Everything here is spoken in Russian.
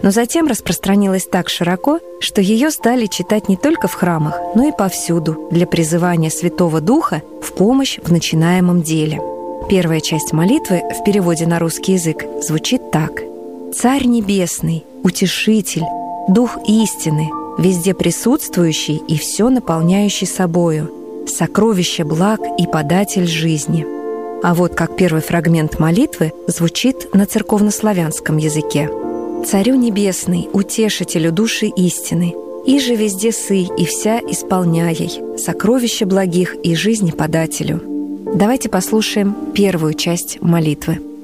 но затем распространилась так широко, что ее стали читать не только в храмах, но и повсюду для призывания Святого Духа в помощь в начинаемом деле. Первая часть молитвы в переводе на русский язык звучит так: «Царь Небесный, Утешитель, Дух истины, везде присутствующий и все наполняющий собою, сокровище благ и податель жизни». А вот как первый фрагмент молитвы звучит на церковнославянском языке: «Царю Небесный, Утешителю души истины, иже везде сый и вся исполняй, сокровище благих и жизни подателю». Давайте послушаем первую часть молитвы.